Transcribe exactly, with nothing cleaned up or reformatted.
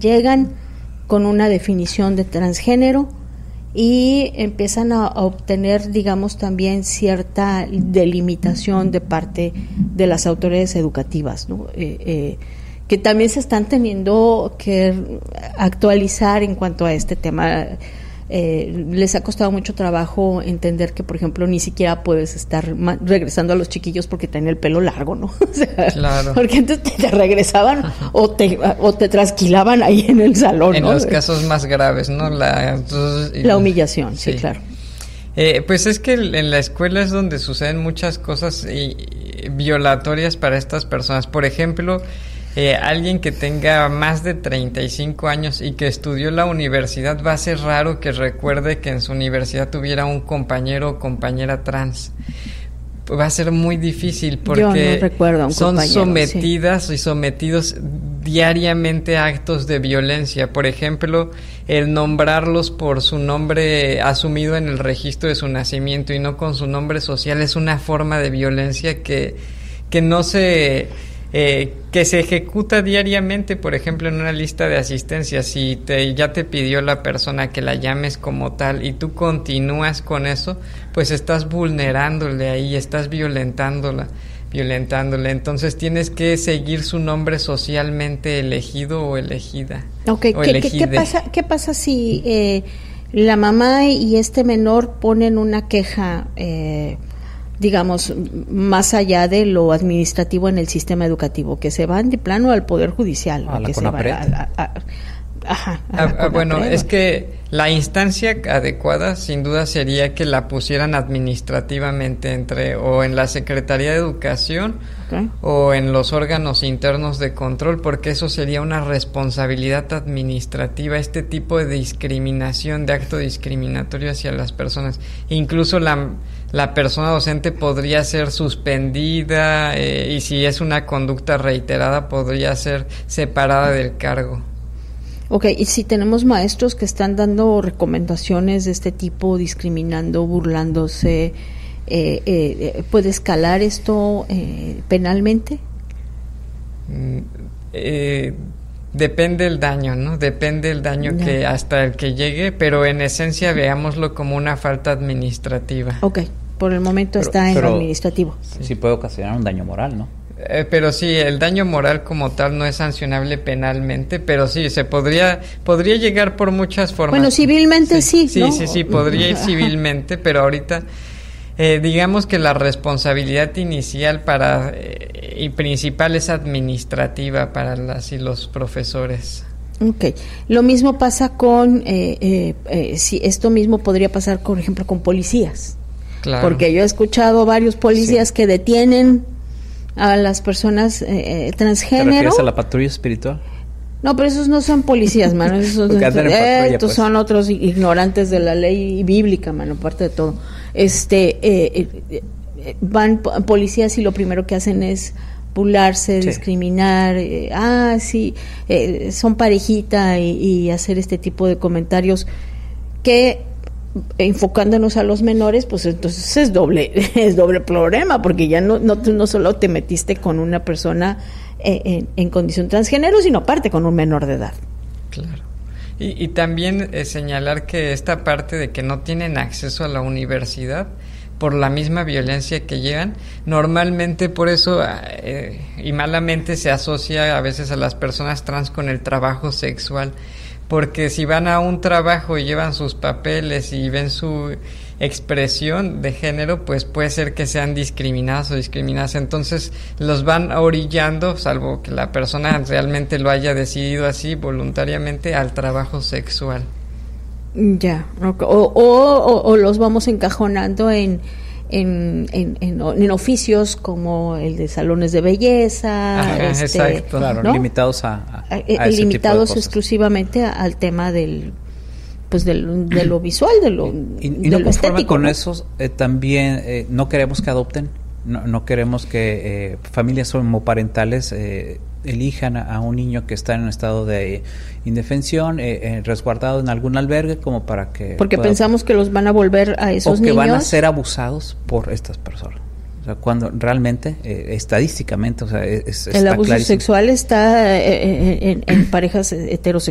llegan con una definición de transgénero y empiezan a, a obtener, digamos, también cierta delimitación de parte de las autoridades educativas, ¿no? Eh, eh, que también se están teniendo que actualizar en cuanto a este tema. Eh, les ha costado mucho trabajo entender que, por ejemplo, ni siquiera puedes estar ma- regresando a los chiquillos porque tienen el pelo largo, ¿no? O sea, claro. Porque antes te, te regresaban o te o te trasquilaban ahí en el salón, en ¿no? los casos más graves, ¿no? La, entonces, la humillación, sí, sí claro. Eh, pues es que en la escuela es donde suceden muchas cosas y, y violatorias para estas personas. Por ejemplo, Eh, alguien que tenga más de treinta y cinco años y que estudió en la universidad, va a ser raro que recuerde que en su universidad tuviera un compañero o compañera trans. Va a ser muy difícil porque Yo no recuerdo a un son sometidas sí. y sometidos diariamente a actos de violencia. Por ejemplo, el nombrarlos por su nombre asumido en el registro de su nacimiento y no con su nombre social es una forma de violencia que, que no se... Eh, que se ejecuta diariamente, por ejemplo, en una lista de asistencia. Si te, ya te pidió la persona que la llames como tal y tú continúas con eso, pues estás vulnerándole ahí, estás violentándola, violentándole. Entonces tienes que seguir su nombre socialmente elegido o elegida. Okay, o ¿qué, ¿qué, ¿qué pasa, qué pasa si eh, la mamá y este menor ponen una queja, eh, digamos, más allá de lo administrativo en el sistema educativo, que se van de plano al Poder Judicial? A la que CONAPRED. Se va a, a, a, ajá, a ah, bueno, es que la instancia adecuada sin duda sería que la pusieran administrativamente entre o en la Secretaría de Educación okay. o en los órganos internos de control, porque eso sería una responsabilidad administrativa, este tipo de discriminación, de acto discriminatorio hacia las personas. Incluso la la persona docente podría ser suspendida eh, y si es una conducta reiterada podría ser separada del cargo. Ok, y si tenemos maestros que están dando recomendaciones de este tipo, discriminando, burlándose, eh, eh, ¿puede escalar esto eh, penalmente? Mm, eh, depende el daño, ¿no? Depende el daño no. que hasta el que llegue, pero en esencia veámoslo como una falta administrativa. Ok, por el momento pero, está en lo administrativo. Sí. sí puede ocasionar un daño moral, ¿no? Eh, pero sí, el daño moral como tal no es sancionable penalmente, pero sí, se podría podría llegar por muchas formas. Bueno, civilmente sí, sí, ¿no? Sí, sí, sí, podría ir civilmente, pero ahorita eh, digamos que la responsabilidad inicial para eh, y principal es administrativa para las y los profesores. Okay, lo mismo pasa con, eh, eh, eh, si esto mismo podría pasar, por ejemplo, con policías. Claro. Porque yo he escuchado varios policías sí. que detienen a las personas eh, transgénero. ¿Te refieres a la patrulla espiritual? No, pero esos no son policías, mano. Esos eh, patrulla, estos pues. son otros ignorantes de la ley bíblica, mano, aparte de todo. Este, eh, eh, van policías y lo primero que hacen es burlarse, sí. discriminar, eh, ah, sí, eh, son parejita y, y hacer este tipo de comentarios que, enfocándonos a los menores, pues entonces es doble es doble problema, porque ya no no, no solo te metiste con una persona eh, en, en condición transgénero, sino aparte con un menor de edad. Claro. Y, y también eh, señalar que esta parte de que no tienen acceso a la universidad por la misma violencia que llevan, normalmente por eso eh, y malamente se asocia a veces a las personas trans con el trabajo sexual, porque si van a un trabajo y llevan sus papeles y ven su expresión de género, pues puede ser que sean discriminadas o discriminadas, entonces los van orillando, salvo que la persona realmente lo haya decidido así voluntariamente, al trabajo sexual. Ya, o, o, o, o los vamos encajonando en En, en, en, en oficios como el de salones de belleza. Ajá, este, exacto, claro, ¿no? limitados a, a, a eh, ese limitados tipo de exclusivamente a, al tema del pues del, de lo visual, de lo, y, y de no lo conforme estético, con ¿no? eso eh, también eh, no queremos que adopten, no, no queremos que eh, familias homoparentales eh, elijan a, a un niño que está en un estado de indefensión, eh, eh, resguardado en algún albergue, como para que porque pueda, pensamos que los van a volver a esos o que niños, van a ser abusados por estas personas. O sea, cuando realmente, eh, estadísticamente, o sea, es, el está abuso clarísimo. sexual está eh, en, en parejas heterosexuales.